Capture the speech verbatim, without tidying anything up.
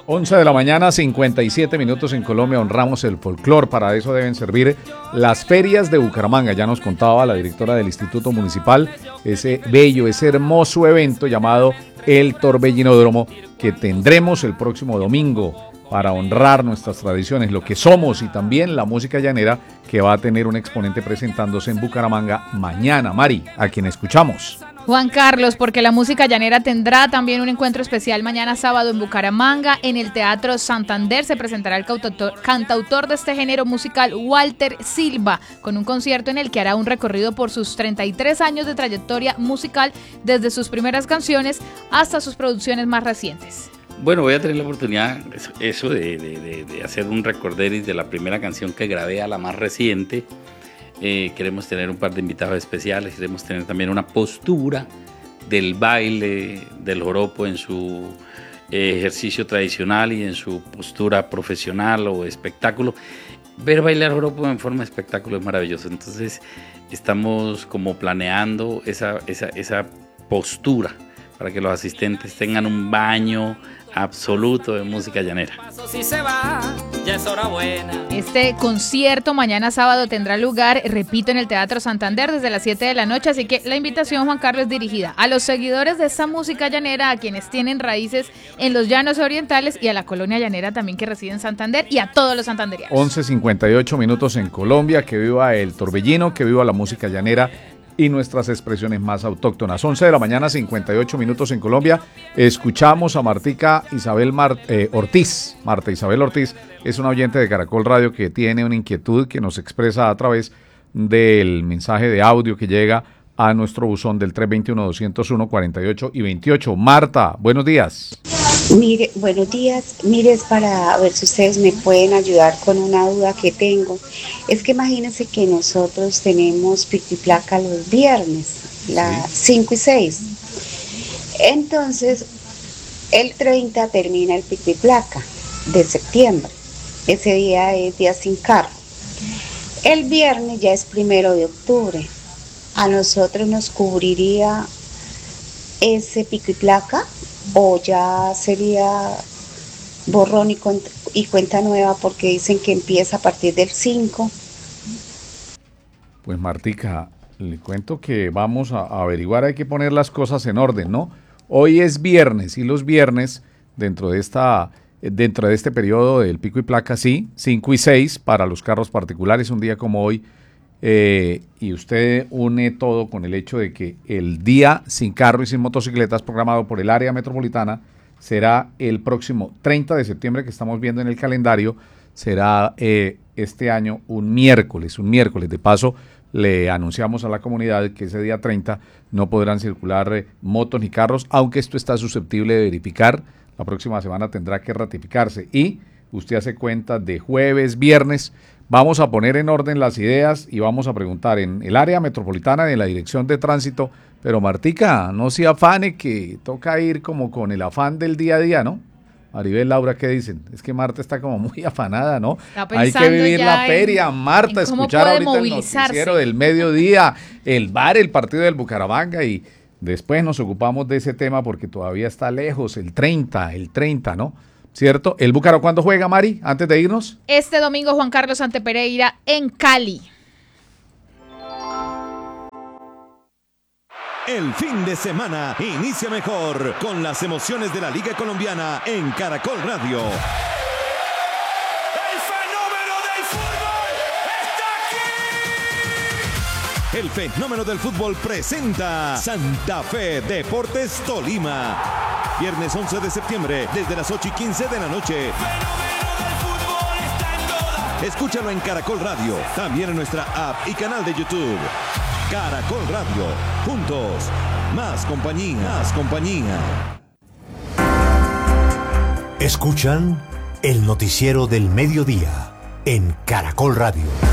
once de la mañana, cincuenta y siete minutos en Colombia. Honramos el folclor. Para eso deben servir las ferias de Bucaramanga. Ya nos contaba la directora del Instituto Municipal ese bello, ese hermoso evento llamado el Torbellinódromo, que tendremos el próximo domingo para honrar nuestras tradiciones, lo que somos, y también la música llanera, que va a tener un exponente presentándose en Bucaramanga mañana. Mari, a quien escuchamos. Juan Carlos, porque la música llanera tendrá también un encuentro especial mañana sábado en Bucaramanga. En el Teatro Santander se presentará el cantautor, cantautor de este género musical, Walter Silva, con un concierto en el que hará un recorrido por sus treinta y tres años de trayectoria musical, desde sus primeras canciones hasta sus producciones más recientes. Bueno, voy a tener la oportunidad, eso de, de, de, de hacer un recorderis de la primera canción que grabé a la más reciente. Eh, queremos tener un par de invitados especiales, queremos tener también una postura del baile del joropo en su eh, ejercicio tradicional y en su postura profesional o espectáculo. Ver bailar joropo en forma de espectáculo es maravilloso, entonces estamos como planeando esa, esa, esa postura para que los asistentes tengan un baño absoluto de música llanera. Este concierto mañana sábado tendrá lugar, repito, en el Teatro Santander desde las siete de la noche, así que la invitación, Juan Carlos, es dirigida a los seguidores de esta música llanera, a quienes tienen raíces en los llanos orientales y a la colonia llanera también que reside en Santander, y a todos los santanderianos. once cincuenta y ocho minutos en Colombia. Que viva el torbellino, que viva la música llanera y nuestras expresiones más autóctonas. once de la mañana, cincuenta y ocho minutos en Colombia. Escuchamos a Martica Isabel Mar, eh, Ortiz. Marta Isabel Ortiz es una oyente de Caracol Radio que tiene una inquietud que nos expresa a través del mensaje de audio que llega a nuestro buzón del tres dos uno, dos cero uno, cuarenta y ocho y veintiocho. Marta, buenos días. Mire, buenos días. Mire, es para ver si ustedes me pueden ayudar con una duda que tengo. Es que imagínense que nosotros tenemos pico y placa los viernes, las cinco y seis. Entonces, el treinta termina el pico y placa de septiembre. Ese día es día sin carro. El viernes ya es primero de octubre. ¿A nosotros nos cubriría ese pico y placa o ya sería borrón y, cuenta, y cuenta nueva, porque dicen que empieza a partir del cinco? Pues Martica, le cuento que vamos a, a averiguar, hay que poner las cosas en orden, ¿no? Hoy es viernes y los viernes dentro de esta dentro de este periodo del pico y placa, sí, cinco y seis para los carros particulares, un día como hoy. Eh, y usted une todo con el hecho de que el día sin carro y sin motocicletas programado por el área metropolitana será el próximo treinta de septiembre, que estamos viendo en el calendario. Será eh, este año un miércoles, un miércoles. De paso, le anunciamos a la comunidad que ese día treinta no podrán circular eh, motos ni carros, aunque esto está susceptible de verificar. La próxima semana tendrá que ratificarse y usted hace cuenta de jueves, viernes. Vamos a poner en orden las ideas y vamos a preguntar en el área metropolitana de la Dirección de Tránsito. Pero Martica, no se afane, que toca ir como con el afán del día a día, ¿no? Maribel, Laura, ¿qué dicen? Es que Marta está como muy afanada, ¿no? Hay que vivir la feria, en, Marta, en escuchar ahorita el noticiero del mediodía, el bar, el partido del Bucaramanga, y después nos ocupamos de ese tema porque todavía está lejos, el treinta, el treinta, ¿no? ¿Cierto? ¿El Bucaro cuándo juega, Mari, antes de irnos? Este domingo, Juan Carlos, ante Pereira en Cali. El fin de semana inicia mejor con las emociones de la Liga Colombiana en Caracol Radio. ¡El fenómeno del fútbol está aquí! El fenómeno del fútbol presenta Santa Fe Deportes Tolima. Viernes once de septiembre, desde las ocho y quince de la noche. Escúchalo en Caracol Radio, también en nuestra app y canal de YouTube. Caracol Radio, juntos, más compañía, más compañía. Escuchan el noticiero del mediodía en Caracol Radio.